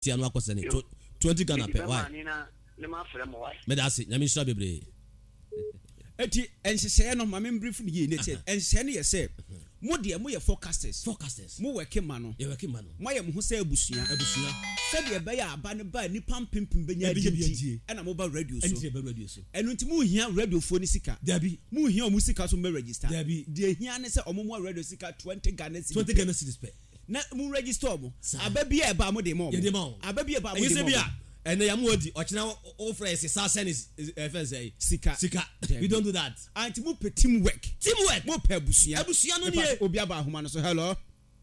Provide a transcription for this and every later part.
Tiano akosene 20 Ghana per why me da say nyame shira bebre eti enhyehyɛ no ma me brief ni ye ne tie enhyehyɛ no ye say mo de mo ye forecasters mo work ma no ye work ma no mo ye mo ho say abusua said ye be ya aba ne ba nipa pimpim benya die na mo ba radio so enu nti mo hia radio fo ni sika dabi mo hia o mo sika so me register dabi de hia ne say o mo radio sika 20 Ghana cedis per na mo register mo aba bi e ba mo de mo aba bi e ba mo de mo and ya mo di ochina o friends sa send is say sika we don't do that anti mo pe teamwork mo pe abusua no nie obi aba ahoma no so hello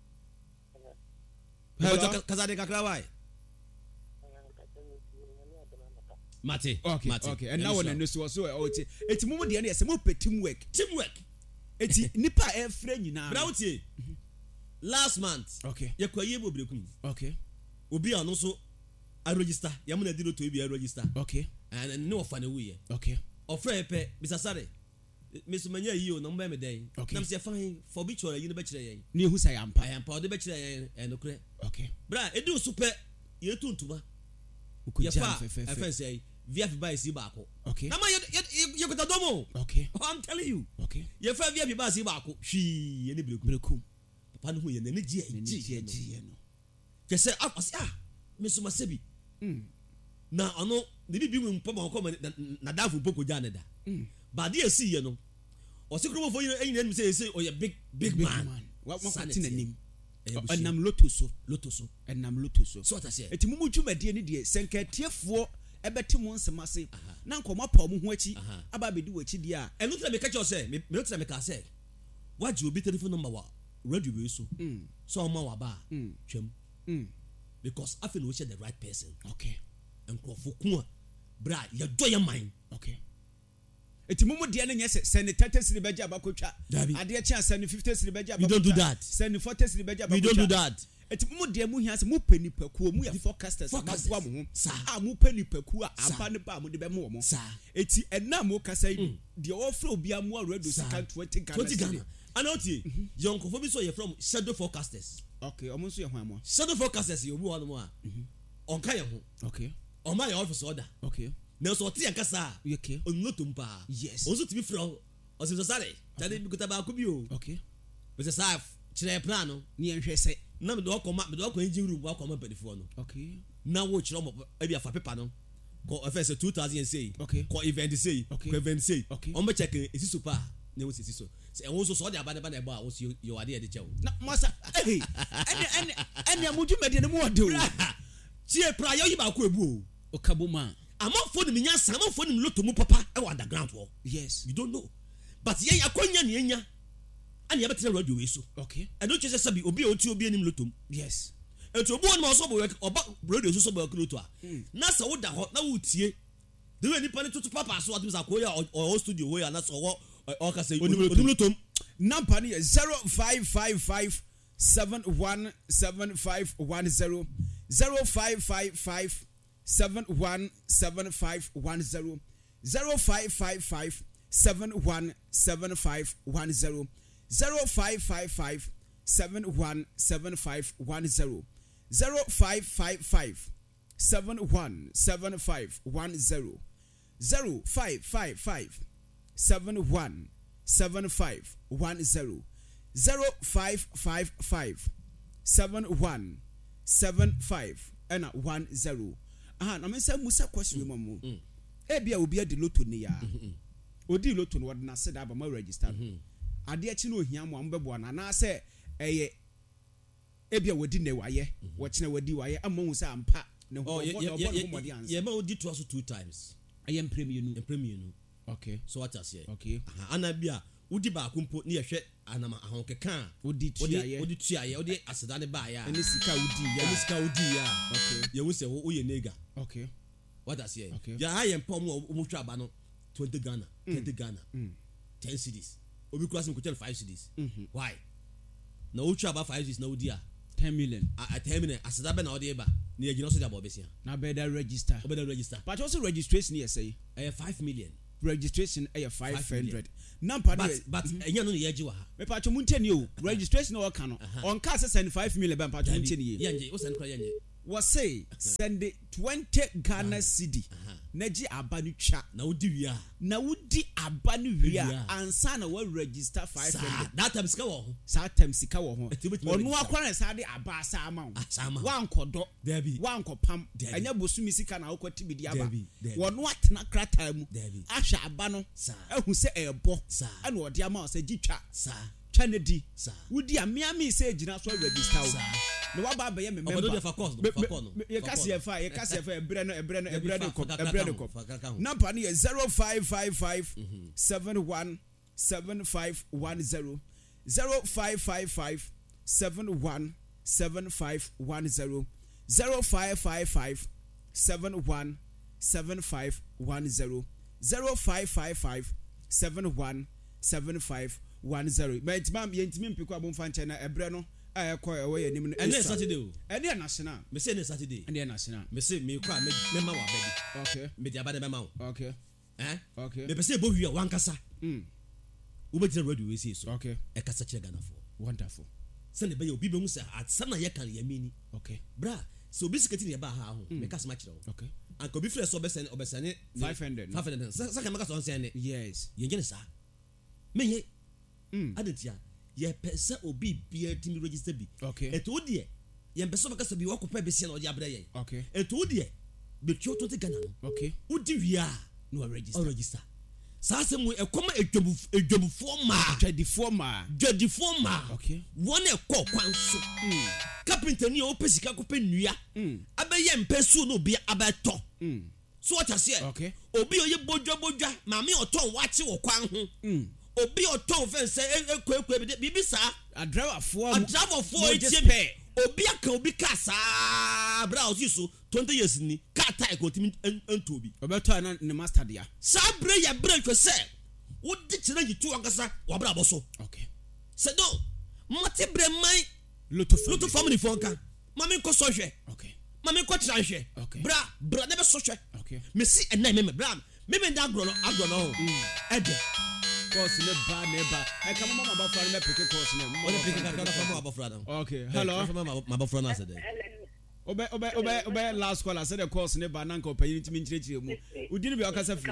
kazade kakra why Mate okay and now one no so eti mo de na say mo pe teamwork eti nipa e frɛ nyina bra utie last month yakwaye bo brekum obi ano so I register. Yamuna did to be a register. Okay. And no funny way. Okay. Offer pe, Mr. Sare. Mr. Mania, you no me day. Okay. I'm say fine for bachelor, you know bachelor. Near who say I am part the bachelor and okay. Okay. Bra, it do super. You tune to ba. Your friend say, VF buy si bako. Okay. Nama you got a domo. Okay. I'm telling you. Okay. Your friend VF buy si bako. She any brekum. Papa no ye ne ji no. Just say Mr. Masebi. Na ono de bi mu mpoma ko na dafu poko jane da ba de asi ye no o se kromo fo yin eyin say o ye big man wa kwati nanim enam loto so enam loto so so ta say eti mumu dwumade ne de senkatiefo ebeti mo nsema se na nkoma pa mo ho achi aba bedi wachi di a enu tra me ka cho say me tra me ka say waji obi telephone number wa radio we so o ma wa ba twam because I feel we share the right person. Okay. And Krofokua, bra, you do your mind. Okay. Eti mumu de na nyese send 30 cedi beja abakotwa. Ade chance send 50 cedi beja abakotwa. We don't do that. Send 40 cedi beja abakotwa. We don't do that. Eti mumu de mu hia se mu pani pakuo mu ya forecasters abakwa mo ho. Mu pani pakuo aba ne ba mu de be mo mo. Eti enna mo kasa de offer obi amu radio sika 20 Ghana. Anoti, young Kofo bi so you from shadow forecasters. Okay, almost your home. Shadow forecasters you one more. On kaya ho. Okay. On my office order. Okay. Now so ti ankasa. Okay. On notumpa. Yes. Also to be from. Osi sare. Tade bi kutaba ko bi o. Okay. Mr. Saf, chire plan no. Ni enhwe se. Na me do ko engine room wa ko ma pedifo no. Okay. Na wo chire mo e bi afa paper no. Ko first 2000 say. Okay. Ko event say. Okay. Ko event say. Okay. On be check esi super. Na wo sisi so. Se won so de abane ba na wo so yo ade de chew. Na masa eh ene amudwumade ne mo ode o. Tie pra yo yi ba ko ebu o. Okaboma. Amafo ni nya san amafo ni loto mu papa e wa underground wo. Yes. You don't know. But ye akonya ne nya. Ani ya betre radio we so. Okay. And don't just say obi o ti obi anim loto. Yes. Eto obi won ma so bo oba radio so bo loto a. Na sa wo da ho na wo tie. De we ni pani tutu papa so atum sa ko ya o studio we ya na so wo o ka say onimlotom. Number 0555 717510 0555 717510 0555 717510 0555 717510 0555 717510 0555 717510 0555 7175 and 10. Na me say musa question mamu. E bia obi ade loto ne ya. Odi loto no wode na se da ba ma register. Ade achi no ohia mo ambebo na na se eye e bia wodi ne waye. Wo kine wodi waye amma hu se ampa ne ho modi ans. Ye ma odi to aso 2 times. I am premium nu. Okay. So what I say? Okay. Ana bia udi ba kumpo ni ehwe anama ahonkeka odi tuaye odi aseda ne ba ya eni sika udi ya okay ye wo se wo ye nega okay what I say okay. Ya haye mpom o twa ba no 20 Ghana 30 Ghana 10 cedis obi crossing ko 5 cedis why na o twa ba 5 cedis na odi a 10 million a 10 million aseda be na odi ba na ye gino so da bo besia na better register but also registration here say 5 million registration 500 number but enya no ye giwa ha me pa cho munteni o registration o ka no on ka se 5 million be pa cho munteni ye yenje o sen kra yenje was say send 20 Ghana cedi naji abanu cha na wodi wi abanu wi ansa na we register 500 that time sika wo ho sa time sika wo ho onu akwara sa de aba sa ama wan kodo wan kopam anya bosumi sika na okoti bidi aba wonu atena krata mu ahwa aba no ehu se ebo ana odi ama se gitwa Kennedy wudi amiami se gina so register wo no wa ba ye me member ye kasi e fa ebre no number ni 0555 717510 0555 717510 0555 717510 0555 717510 Mam yentimi mpiko abomfa nche na ebre no ayekọ ewe ye nim no ene Saturday o ene national me say ene Saturday ene national me say me kwa me ma wa baby okay me dia bade me ma o okay okay me pese bo hwia wankasa wo be radio we say so okay e kasa kire Ghana for wonderful send be ye obi be hu say atsa na ye kan ye mini okay bra so obi sikati ne ba ha ho me kasa ma kire o okay and ko bi fresh obesane 500 saka maka so nsen ne yes ye ngene sa me ye adentia ye pese obi bia timi register bi okay eto de ye pese maka so bi wakopa be sia na odi abre ye okay eto de be tio to Ghana no okay udi wia no register sa se mu ekoma edwabufo ma okay wona ekọ kwan so carpenter ni o pesika ko pe nnua abaye mpesu no bia abeto so what I say okay obi oye bodwa maame oton wache wo kwan ho obi oton fence ekwe bibi sa a driver for etie be obi aka obi ka sa bra osiso 20 years ni car tire ko timi entobi obeto na ne master dia sa bre ya bre ko se wo di kire yitu ankasa wa bra boso okay se do mate bre man loto family fonka mame ko so hwe okay mame ko tra hwe okay bra ne be so hwe okay me si enai me bra me da agro no ede course ne ba e ka mama ba fra me pick course ne o le pick ka mama ba fra na okay hello mama ba fra na se de obe last call said the course ne ba na nka opayin timi nchirechire mu udi ne bi akasa fi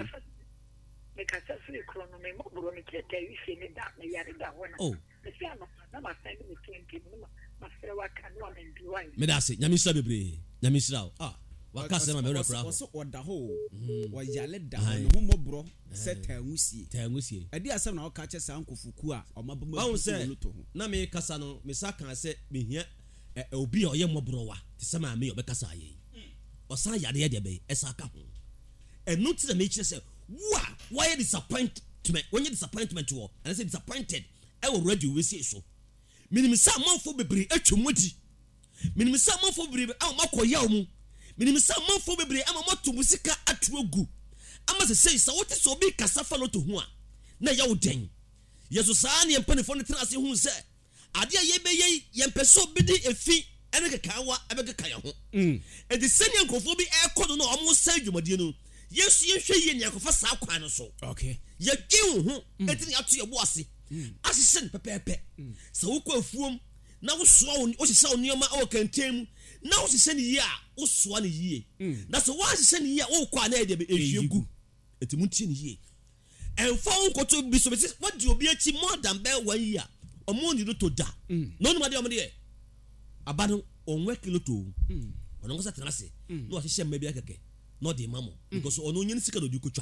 me kasa fi krono me mo bro me tete wi fi ne da me yare da wona oh me fi ano na ma send me 20 ma fere wa kan wa me bi wa me da se nyami sra bebre nyami sra waka se ma me rekura ho so oda ho wa yale da ho mo bro se tanwusie ade asem na o ka che san kofuku a o mabama luto ho na me kasa no me saka se me hia obi a oye mo bro wa te se ma me obekasa aye o san yade ye de be esaka ho enu ti me kire se why disappointment wo and I say disappointed I already we say so minimum sa manfo bebre atwomodi minimum sa manfo bebre makoya mu minimum sa manfo bebre amato musika atwogu ama se say what is obi kasa fa no to ho a na ya woden yeso saa ne empanifo ne tena ase hu se ade a yebeye yempeso bi di efi ene kekawa abegeka ya ho e de senior nkofo bi ekodo no omo sa dwumadie no yesu yehwe ye nyakofa saa kwan no so okay ye giwu ho etini ato ye bo ase asisen pepepe sa wo kwa afuom na wo soa wo sisa wo nioma o kantem na wo sisa ne yi a wo soa ne yi na so wo sisa ne yi a wo kwa na e de ehwegu etimu tie ne yi enfo nkoto bi so be what do obi achi more than be 1 year omo ni to da no no ma de omo de abano onwe kiloto ono ngosa tenase no ahye mma bi akeke no de mamo because ono nyin sika do di kotwa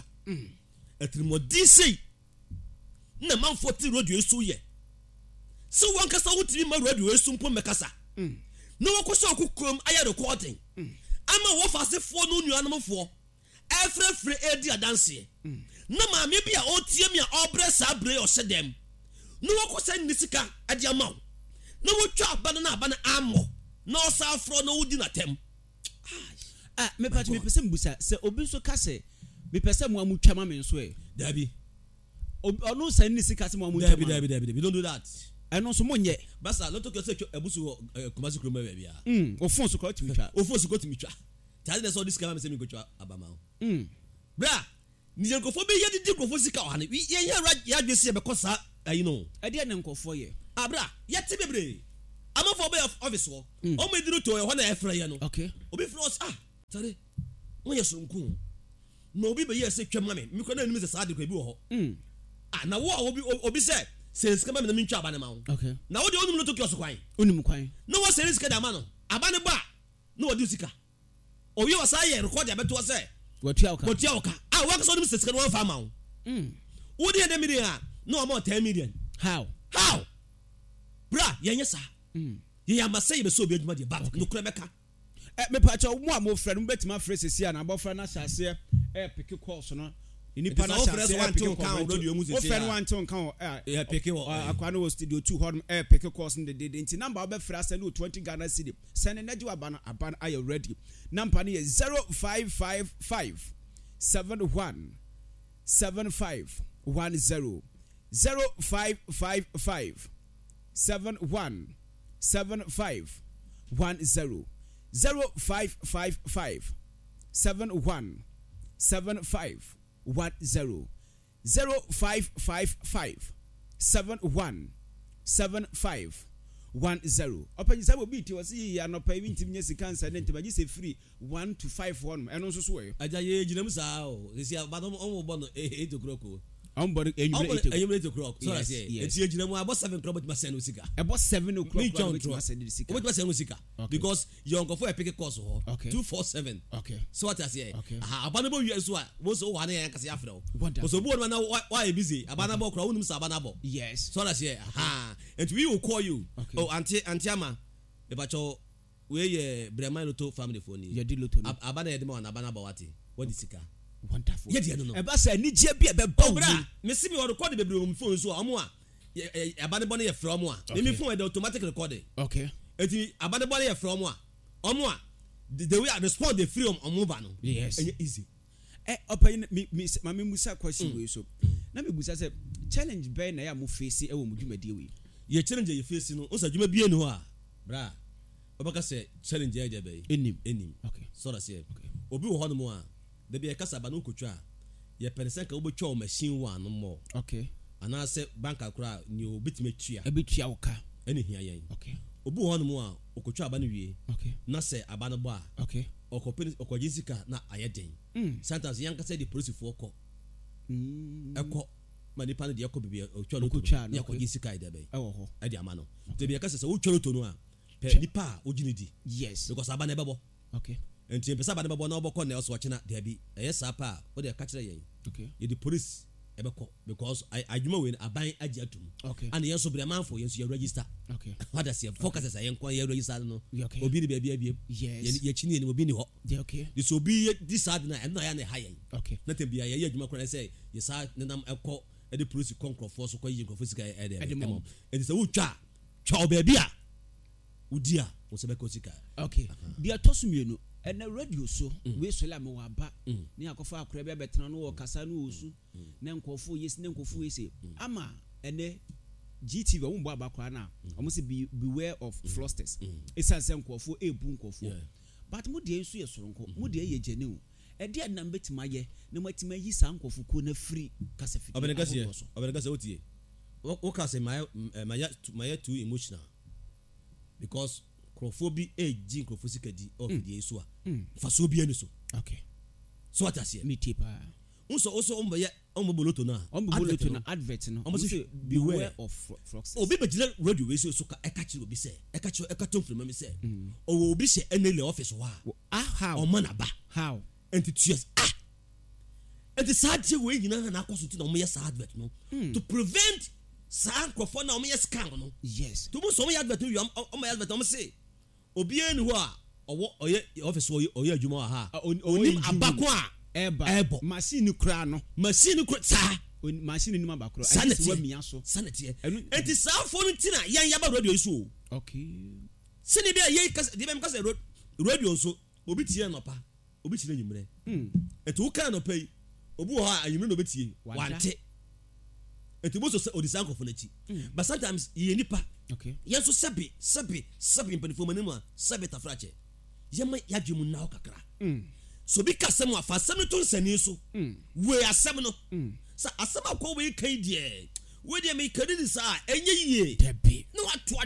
etrimo sei na manfo ti radio esu ye so wan kasa wutiri ma radio esu mpo mekasa no wakoso akukrom aya recording ama wo fasefo no nuanomfo efrefre edi adanse na ma me bia o tie me a obre sa bre o sedem no wakosa ni sika ade amaw na wo twa abana na abana amo na o sa afro no wudi na tem me patch me pese mbusa se obi so kase me pese mo amutwa ma me nso e dabi onu sa ni sika se mo amutwa dabi we don't do that eno so monye basa lo to kyo se ebusu kumasi kroma we bia o phone so ko timitwa tell them so this camera me say me go twa abama bra ni nkofo be ye di nkofo sika o hane ye ya dwese be kosa you know ade ne nkofo ye abra ye ti bebre ama for be office wo o me dinu to e ho na e frɛ ye no okay obi frɛ us tare mo ye sonku no obi be ye se twam me ko na anim se saa de ko bi wo ho na wo obi se sense kama me na me ntwa abane ma wo okay na wo de onum no to kiosk kwan onim kwan no wo sense ka da ma no abane ba no wo di sika owi wo sa ye record ya beto se watua oka wo ka so onum sense ka no fa ma wo wo de dem million no more 10 million how bra yenye sa ye ya masay be so obi adwuma de ba no kura meka me pacha mo a mo frɛ no betima frɛ sesi na abofra na hyase pick course no nipa na hyase one kan radio mu sesi o frɛ no one ton kan pick akwa no studio 2 hot pick course no de nti number obefra send 20 Ghana cedi send na ji abana are you ready number no 0555 71 75 10 0555 71 75 10 0555 71 75 10 0555 71 75 10 open say obi ti was ya no pa wintim nya sika nsa ne ntema se free 1 to 5 1 eno so so we aja ye ginam sa o esi abadom on bo no 8 o'clock on board enyum 8 o'clock so I say eti ginam abo 7 o'clock but ma send sika abo 7 o'clock but ma send sika but ma send sika because your go for a pick course ho 247 okay so what I say abanabo wi so a wo so wa na yan kase afre wo so bo na why busy abanabo kra wonum sa abanabo yes so I say and we will call you oh auntie ama e ba cho we ye Brema Lotto family phone ye di Lotto abana ye de ma na abanabo wate what is sika wonderful ye de no e ba say ni je bi e be ba bra me si me record be bre phone so amo a abanabo na ye from a me phone the automatic recording okay eti abanabo na ye from a omo a the way I respond the free omo ba no yes easy open me musa question we so na me busa say challenge be na ya mo face e wo mu dwumade we ye challenge ye face no o sa dwuma bie no a bra obaka say challenge ye be enim okay so that say okay obi wo hono mo a da bia kasa ba no kotwa ye percent ka obetwa o machine one no mo okay ana say bank akura ni obetime tua ebetua wo ka ene hia yen okay obi wo hono mo a okotwa aba no wie okay na say aba no bo a okay okojisika na ayeden sometimes yan kasa the police for ko eko mani pan de yakọ bibia otwa no ya ko gisika ida be ewo ho e de ama no te bia kasa se wo twa to no a pe nipa oginidi yes because aba na bebo okay enti pesa aba na bebo na obokọ na so china de bi e yesa pa wo de ka kire yen okay ye the police e be ko because adwuma we aban agi atum okay and yen so bre manfo yen so ye register okay what does your focus as yen kon ye register no okay obi ni bia bia yes ye chini ni obi ni ho okay this obi this ad na na ya na ha yen okay na tem bia ye adwuma kora say ye sa nenam ekọ e de police control so ko yi control sika e de e de say wo twa oba bia udi a wo se be ko sika okay dia tosumienu ena radio so we so la me wa ba ni akofa akora bia betena no wo kasa no osu na nkofo yes na nkofo yes ama ene GTV wo mbo abakora na omo se beware of fraudsters esanse nkofo ebu nkofo but mo de ensu ye soronko mo de ye gene o e de na mbetima ye na matima yi sa nkofo ko na free kasa fiti obenegase otie wo kasa my too emotional because crofobia agi crofosika of the isu a faso bia ni so okay so what I say me tipa also ombo Lotto na advert no beware of fraudsters obi be gina radio we so ka eka obi say eka tom from me say o obi she enele office wa how o man aba how entities and the sad thing we nyina na akoso ti na omo yes advert no to prevent sad crofo na omo yes scam no yes to mo so omo advert you omo advert omo say obi enu ho a owo oye office oye adwuma ha onim abako a ebo machine kura no sa machine ni mabakro sanity wa mia so sanity enti sa phone ti na yan yaba radio isu okay sini bia ye kasa de bem kasa radio so obi tie no pa obi tie nyimre enti wo kan no pay obi ho a anyimre no betie wante enti bo so odisan kofo na chi but sometimes ye nipa okay yeso sabi mpanifo manim a sabi tafrache yema yadwemu na okakra so bi kasem afa asem to nsani so we asem no sa asem akọ we kan die we de me kadi ni sa enye yie debi no ato atwene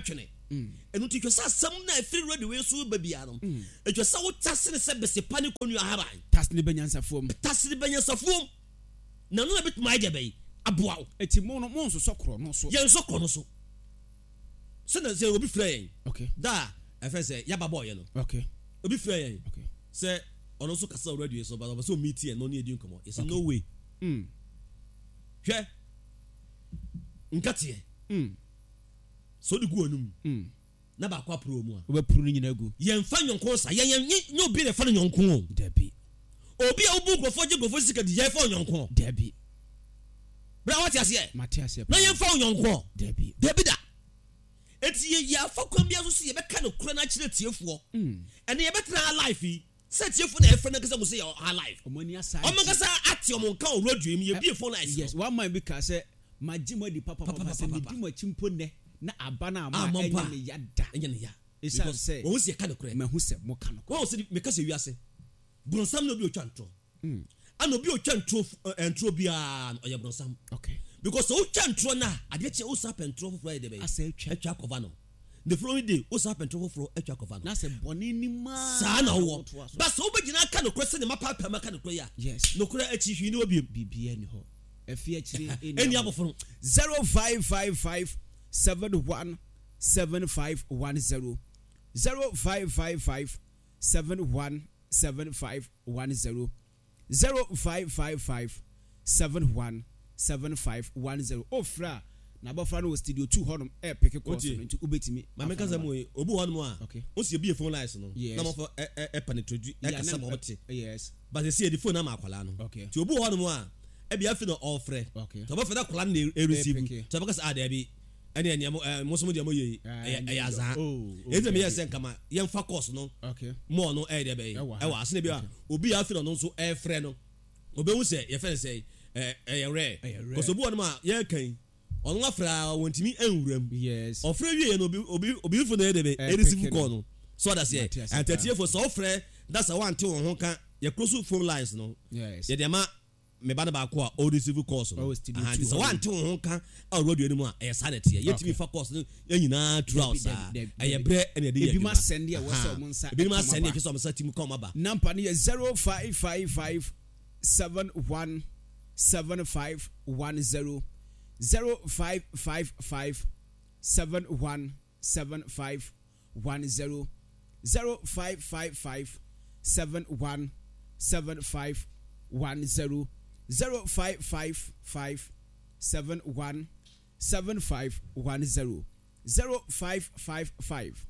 enu ti twesa asam na efiri radio we so ba bia no etwesa wo tasene se bese pani konua haban tasne benyansa fom na no na bit mai gebe aboa eti mo nso sokro no so yen sokro no so se na ze obi frɛ okay da efe se ya ba boy no okay obi frɛ yen okay se ono so kasa radio so ba so meet here no na edi nkomo it's no way hwɛ nkate so di gu anum na ba kwa pro mu a obapuru ni nyina gu yen fa nyonko sa yen obi na fa nyonko dabi obi a obu gofo sika di yen fa nyonko dabi bra what ase Matias na yen fa nyonko dabi da eti ya fa kwam bia so ye beka no kura na kire tiefo ene ye betra life yi se tiefo na efe na kasa mo se ya life omani aside omangasa ati omonka o radio mi ye bi phone life yes one man be ka say majima di papa se me di mo chimpo ne na abana ama enye ne yada enye ne ya isa say wo se ka no kura mahu se mo ka no wo se me kasa wi ase bronsam no bi o twantro ana obi o twantro entro bia o ye bronsam okay because o twantro na ade che o sa pentro for Friday be asa etwa cover no the following day o sa pentro for etwa cover no na se boni ni ma sa na wo but so be gina ka no kura se ne mapa pa ka no kura ya yes no kura achi hwi ni obi bibia ni ho efi achire eni abofo 0555 717510 0555 717510 0555 717510 ofra na bofra no studio 2 honum pick course no nti ubetimi mama kaza mo obu honum a o se bi phone lines no Yes. na mo for penetrate kasa mo bete yes but se see the phone na ma akwala no ti obu honum a e bia fi no all frɛ to ba fa da kwala na receive to ba kasa ada bi ene ene mo so mo dia mo ye aza eze me yesen kama yen fa course no mo no e de be e wa ase na bi a obi ya fi no so e frɛ no obehu se ye fe se ye re because obu honum a ye kan onu afra wontimi enwuram yes ofra wie no obi fu na de be e receive call no so that say and 30 for so ofra that's one thing won ho kan ye cross phone lines no yes ye de ma me ba na ba ko a o receive calls no and so one thing won ho kan a radio ni mu a e sanity ye timi fa calls no nyina throughout sa e bre e de ye bi ma send ye wo so mo nsa bi ma send ye ke so mo sa timi come ba number ni 0555 717510 0555 717510 0555 717510 0555 717510 0555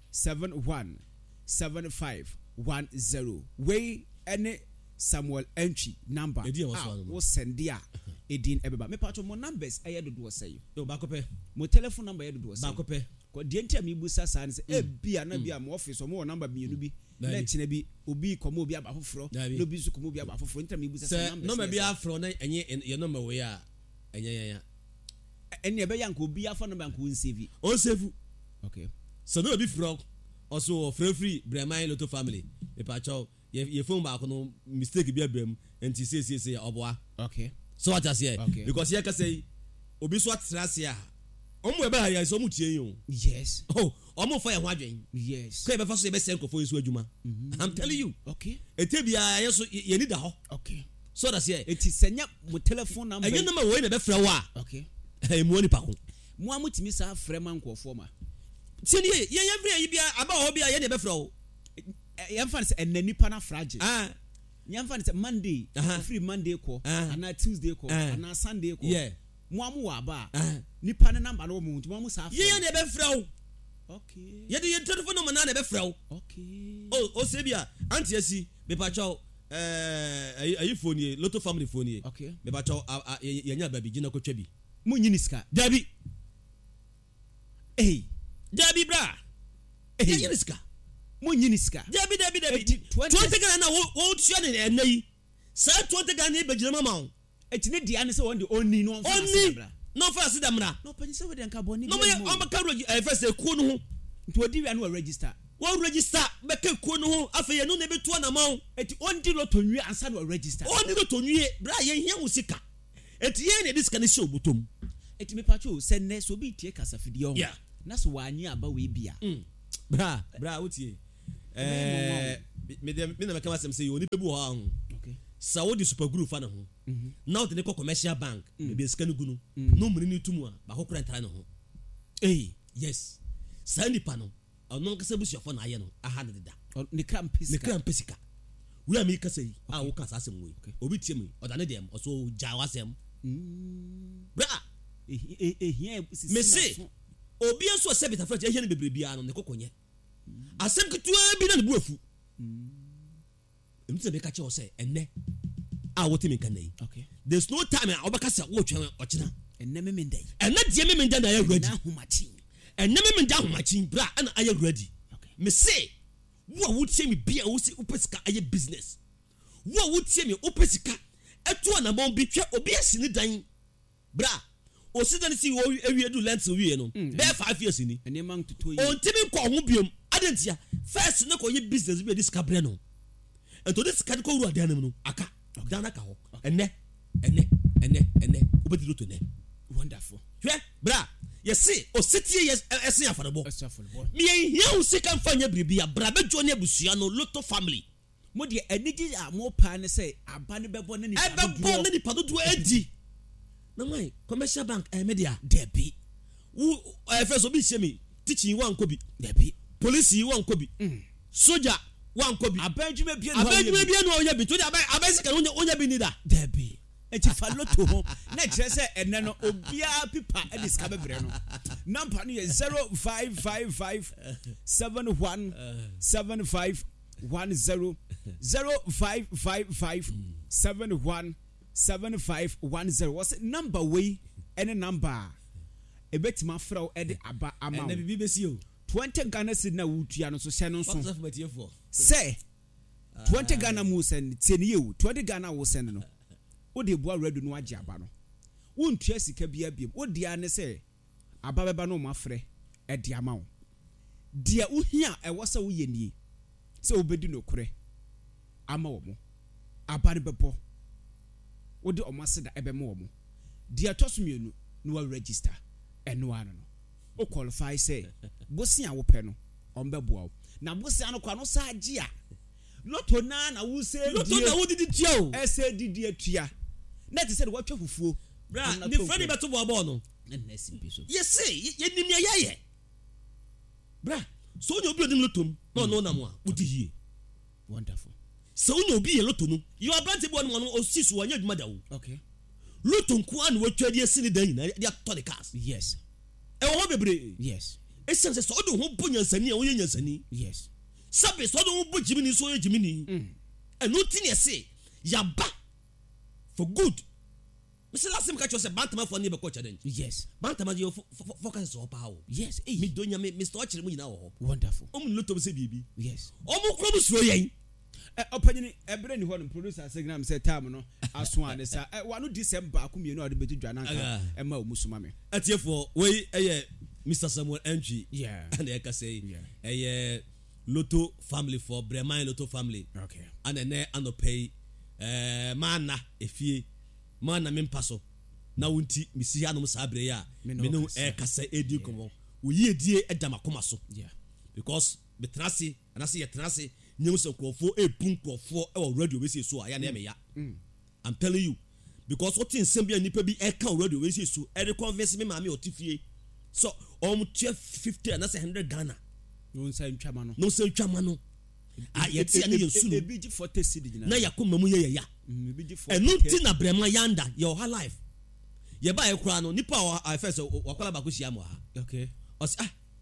717510 we any Samuel entry number wo send dia edin ebeba me pato mo numbers dodo say yo ba ko pe mo telephone number dodo say ba ko pe ko de ntia me busa san say e bia na bia mo office mo number mienu bi na chine bi obi komo obi aba foforo no bi su komo obi aba foforo ntia me busa san number no me bia afro na enye your number we a enye ene be yank obi afa number nko nsave on save okay so no be fro also free Bremai Lotto family e pa cho ye phone ba ko no mistake bi abrem enti say oboa okay so what just here because here ka say obi so atrase a omo e ba ya so mu tie yin yes omo fa ye ho adwen yes ko e be fa so e be send ko for yesu adwuma I'm telling you okay etebia ye so ye need ho okay so that's here eti senya mo telephone number enye number we na be fra wa okay mo ni pa ko mo amutimi sa fra man nkofo ma tieni ye frɛ yi bia aba ho bia ye na be fra o yɛmfa se enani pa na fragile yɛmfa se Monday free Monday ko ana Tuesday ko ana Sunday ko mo amu wa ba nipa na number no mo mo sa ye na be fra o okay ye de telephone number na be fra o okay o se bia anti asi me pa cho ayi phone ye Lotto family phone ye okay me pa cho ye nya ba bi gina ko twa bi mo nyini ska dabi dabi bra ye nyini ska mo nyini ska dabi 20 Ghana na wo tua ne enai sa 20 Ghana e begina mama o etine dia ne se won de onni no onfa no fa se damra no pani se we de nka boni no me o maka first e ku no ho nti odi wi anu register wo register be ka ku no ho afa ye no na be to na ma o eti ondi Lotto nwi ansa no register ondi Lotto nwi bra ye hia wo sika eti ye ne diska ne se obutom eti me pacho se ne so bi tie kasa fidi o na so wanyi aba we bia bra wotie me na meka masem say oni pebu ho okay sa wo di super group fa na ho na wo de ko commercial bank be sika no gunu no muri ni tumu a ba ko kura ntara na ho yes sa nipa no ono nkasa busuafo na aye no aha ne da ne krampesika we am kasa yi a wo kasa asem we obi tie me odane dem oso ja wasem bra me say obi enso se beta fret ehia ne bebrebia no ne kokonye asem ketua bi na ne buafu emtse be ka che o say enne a wote me kan yi okay there's no time a obaka se wo twen ochina enne me mendai enne die me mendai na ya ready na homachi enne me mendai homachi bra ana aye ready okay me say wo wotie me bia wo si opesika aye business wo wotie me opesika etu na bon bi twa obi asini dan bra o si dan si wo ewie du lens wie no be 5 years ni ene man tuto yi on timi ko ho biom adentia first ne ko ye business bi dis cabre no ento dis card ko ru adan no aka dana ka ho enne obedi to ne wonderful hwe bra yesi o sitie yes esen afarebo me hia o sika mfanya bibia bra bejo ne abusua no Lotto family mo de enigi a mo pa ne say aba ne bebo ne ni padodo edi na mai commercial bank media debi wo first obi shemi teaching wan ko bi debi police wan ko bi soldier wan ko bi abanjuma bia no onya bi to de abasika onya bi ni da debi enti fa Lotto ho na kire se enne no obia pipa e diska bebre no number no ye 0555 7175 10 0555 717510 was number way any number e betima fra e de aba ama na bibi besi o 20 Ghana cedi na wutua no so hye no so say 20 Ghana mu send teni yewu 20 Ghana wo send no wo de bua redu no age aba no wo ntua sika bia biem wo dia ne say aba beba no mafre e de ama wo dia wo hia e wo se wo ye nie se obedi no kure ama wo mo aba ne bebo wo de omaseda ebe mo wo mo dia tosumienu no wa register eno ano no o qualify say bosia wo pe no ombeboa wo na bosia no kwa no sa age a Lotto na wo say Lotto na wo didi tia o ese didi atua na ti say de watwa fufuo bra ni friend beto bo no na simpiso yes ye nim ne yaye bra so onye obi odim Lotto no na mo a udi hie wonderful so onye obi ye Lotto no you are brand bo no osisu wanya dwuma da wo okay Lotto nko an watwa die sini dan nyina dia to the cars yes e wo bebre yes essence so do ho bonyansani a wo nyansani yes sabe so do ho bo jimini so ye jimini eno ti ne se ya ba for good Mr. Lasim catch us a bantama for neighbor coach then. Yes. Bantama you focus on power. Yes. Me donya me Mr. Ochre mu nyina. Wonderful. Lotto be say bibi. Yes. Omo krom so yen. Opanyini ebre ni ho no producer Instagram say time no aso ane sa wanu December akumienu ade betu dwana nka e ma omusuma me. Atiefo we Mr. Samuel Entry. Yeah. And I can say Lotto family for Breman Lotto family. Okay. And then anopay mana efie mana mempaso na wunti misi hanom sabre ya me no kasa edi komo wo ye die edama koma so yeah because betrase anase ye trase nyem so krofo epun krofo e wo radio we say so aya na me ya I'm telling you because what in sembia nipa bi e kan radio we say so e dey convince me ma me otifie so 50 anase 100 Ghana no say ntwama no yeti ani yensu e bi di 40 cedi na yakoma mu ye ya enu ti na brema yanda your whole life ye ba ekura no nipa I first wakola ba ko hia mo ha okay os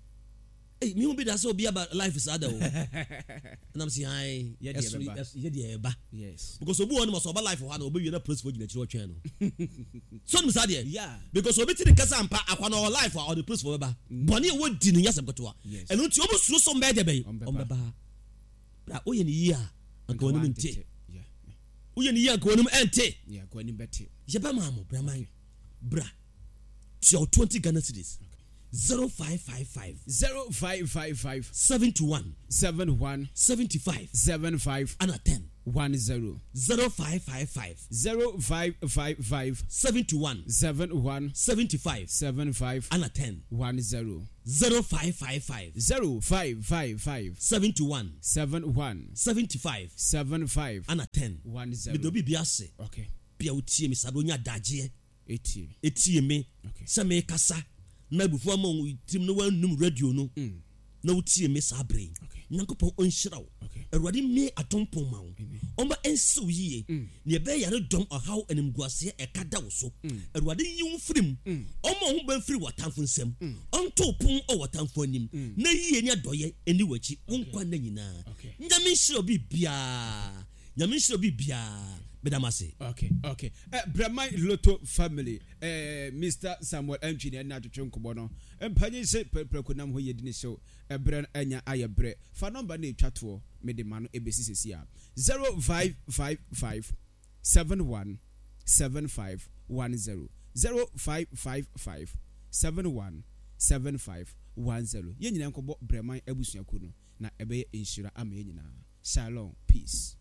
me hu bi da so be about life is other and I'm saying ye dey ba yes because obu won mo so ba life ha na obi wi na praise for gina chiro twen no so me say yeah because obi ti the kasa ampa akwa na life or the praise for ba boni e wodi ni yasem kotoa enu ti obu suro so mbe de be ombeba bra oye ni yi a anka wonu nte oye ni yi anka wonu ente yeah ko ni beti ye ba mamo bra man bra ti 20 Ghana cedis 0555 0555 71 71 75 75 and a 10 10 0555 0555 71 71 75 75 and a 10 10 0555 0555 71 71 75 75 and a 10 10 me do bi biase okay bia utie me sabonya daje 80 etie me okay se me kasa na bufu ama tim no wanum radio no na utie me sabre okay nyankopon onhyira wo okay awurade me atompon ma wo omba ensiw yie ne ebe ya ne dom ohaw animguase ekada wo so awurade yiw firim omo ho ban firi watamfo nsam onto pon o watamfo anim na yie ni adoye eni wachi wonkwa na nyina nyame hyira obi bia nyame hyira obi bia bedamase okay Bramai Lotto family Mr. Samuel Engineer na twetwe nkobo no empanye se prekunam ho yedi ne show ebren anya ayebre fa number na etwato me de ma no ebesi sesi a 0555 71 75 10 0555 71 75 10 ye nyina nkobo Bramai abusuaku no na ebe ye inshira ama ye nyina shalom peace.